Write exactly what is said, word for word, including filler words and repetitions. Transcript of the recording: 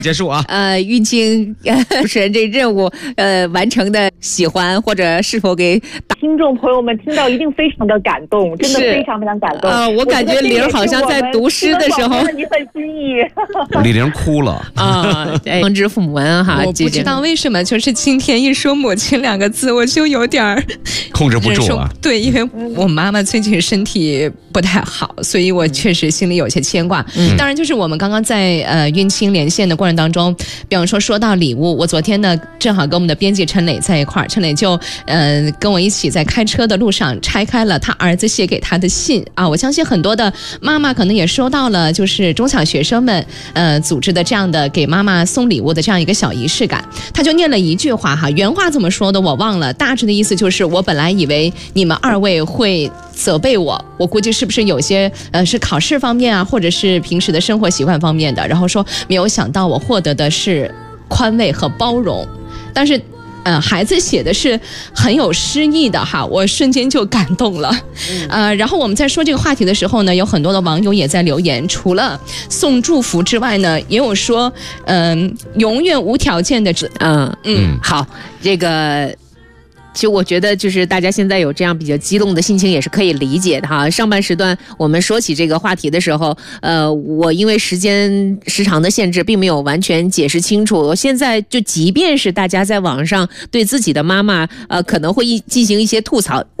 结束啊。 呃，运清呃主持人这任务呃完成的喜欢或者是否给听众朋友们听到一定非常的感动，真的非常非常感动。 呃，我感觉玲好像在读诗的时候， 你很心意。 李玲哭了啊！方知父母恩哈， 我不知道为什么，就是今天一说母亲两个字，我就有点控制不住啊。 对，因为我妈妈最近身体不太好，所以我确实心里有些牵挂。嗯，当然就是我们刚刚在呃运清连线的过程当中，比方说说到礼物，我昨天呢正好跟我们的编辑陈磊在一块儿，陈磊就呃跟我一起在开车的路上拆开了他儿子写给他的信啊。我相信很多的妈妈可能也收到了，就是中小学生们呃组织的这样的给妈妈送礼物的这样一个小仪式感。他就念了一句话哈，原话怎么说的我忘了，大致的意思就是我本来以为你们二位会责备我，我估计是不是有些呃是考试方面啊，或者是平时的生活习惯方面的，然后说没有想到我获得的是宽慰和包容。但是呃，孩子写的是很有诗意的哈，我瞬间就感动了。呃，然后我们在说这个话题的时候呢，有很多的网友也在留言，除了送祝福之外呢，也有说，嗯、呃，永远无条件的， 嗯嗯，好，这个。其实我觉得就是大家现在有这样比较激动的心情也是可以理解的哈。上半时段我们说起这个话题的时候，呃，我因为时间时长的限制并没有完全解释清楚。我现在就即便是大家在网上对自己的妈妈呃可能会进行一些吐槽，